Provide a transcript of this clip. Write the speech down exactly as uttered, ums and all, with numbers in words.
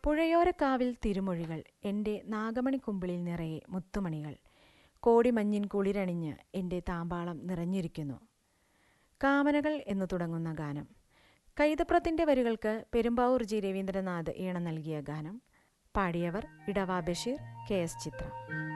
പുഴയോരക്കാവിൽ തിരുമൊഴികൾ, എൻ്റെ നാഗമണിക്കുമ്പിളിൽ നിറയെ മുത്തുമണികൾ. കോടിമഞ്ഞിൻ കുളിരണിഞ്ഞ് എൻ്റെ താമ്പാളം നിറഞ്ഞിരിക്കുന്നു. കാമനകൾ എന്നു തുടങ്ങുന്ന ഗാനം. കൈതപ്രത്തിൻ്റെ വരികൾക്ക് പെരുമ്പാവൂർ ജി രവീന്ദ്രനാഥ് ഈണം നൽകിയ ഗാനം. പാടിയവർ ഇടവ ബഷീർ, കെ എസ് ചിത്ര.